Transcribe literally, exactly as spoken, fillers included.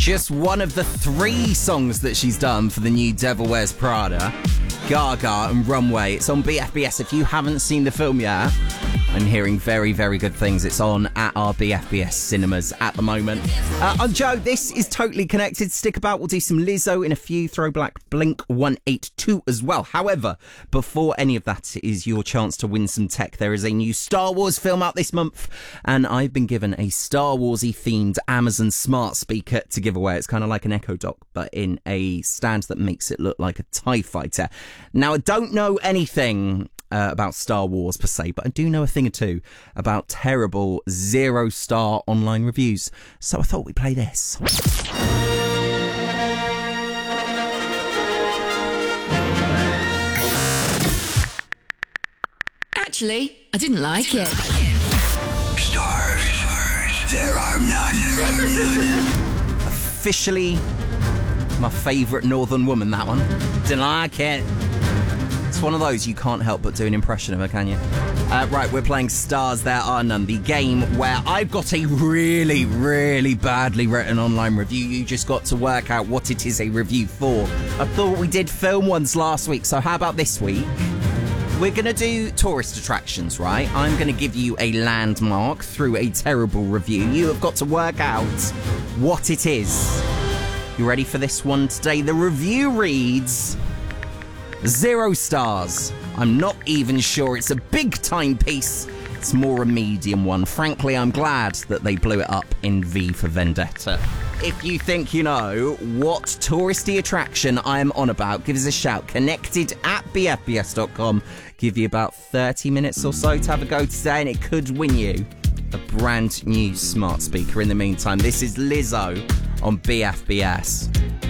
just one of the three songs that she's done for the new Devil Wears Prada, Gaga and Runway. It's on B F B S. If you haven't seen the film yet, I'm hearing very, very good things. It's on at our B F B S cinemas at the moment. Uh, I'm Joe. This is Totally Connected. Stick about. We'll do some Lizzo in a few. Throwback Blink one eighty-two as well. However, before any of that is your chance to win some tech. There is a new Star Wars film out this month, and I've been given a Star Warsy themed Amazon smart speaker to give away. It's kind of like an Echo Dot, but in a stand that makes it look like a TIE fighter. Now, I don't know anything Uh, about Star Wars per se, but I do know a thing or two about terrible zero-star online reviews. So I thought we'd play this. Actually, I didn't like it. Stars, there are none. Officially my favourite Northern woman, that one. Didn't like it. It's one of those you can't help but do an impression of her, can you? Uh, right, we're playing Stars There Are None, the game where I've got a really, really badly written online review. You just got to work out what it is a review for. I thought we did film ones last week, so how about this week? We're going to do tourist attractions, right? I'm going to give you a landmark through a terrible review. You have got to work out what it is. You ready for this one today? The review reads... Zero stars. I'm not even sure it's a big timepiece. It's more a medium one. Frankly, I'm glad that they blew it up in V for Vendetta. If you think you know what touristy attraction I am on about, give us a shout. Connected at b f b s dot com. Give you about thirty minutes or so to have a go today, and it could win you a brand new smart speaker. In the meantime, this is Lizzo on B F B S.